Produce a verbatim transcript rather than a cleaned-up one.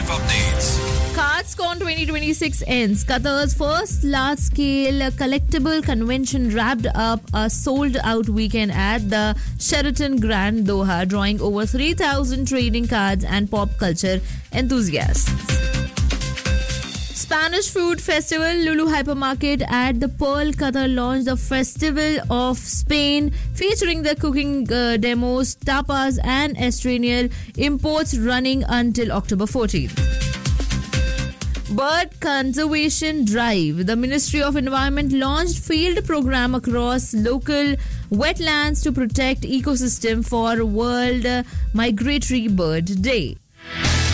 updates. QatarCon twenty twenty-six ends. Qatar's first large-scale collectible convention wrapped up a sold-out weekend at the Sheraton Grand Doha, drawing over three thousand trading cards and pop culture enthusiasts. Spanish food festival Lulu Hypermarket at the Pearl, Qatar launched the Festival of Spain, featuring the cooking uh, demos, tapas and Estranian imports running until October fourteenth. Bird Conservation Drive. The Ministry of Environment launched field program across local wetlands to protect ecosystem for World Migratory Bird Day.